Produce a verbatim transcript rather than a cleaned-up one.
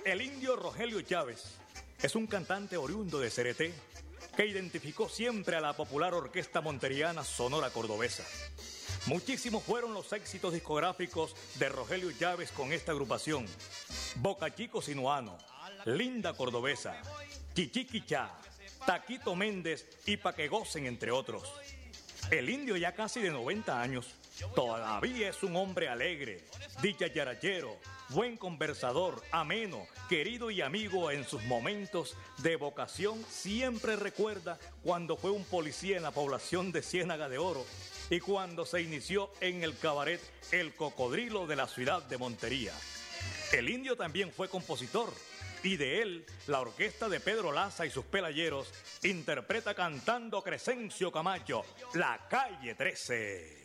El indio Rogelio Chávez es un cantante oriundo de Cereté que identificó siempre a la popular orquesta monteriana Sonora Cordobesa. Muchísimos fueron los éxitos discográficos de Rogelio Chávez con esta agrupación: Boca Chico Sinuano, Linda Cordobesa, Chichiquichá, Taquito Méndez y Pa' que gocen, entre otros. El indio, ya casi de noventa años, todavía es un hombre alegre, dicharachero, buen conversador, ameno, querido y amigo. En sus momentos de vocación siempre recuerda cuando fue un policía en la población de Ciénaga de Oro y cuando se inició en el cabaret El Cocodrilo de la ciudad de Montería. El indio también fue compositor, y de él la orquesta de Pedro Laza y sus pelayeros interpreta cantando Crescencio Camacho, La Calle trece.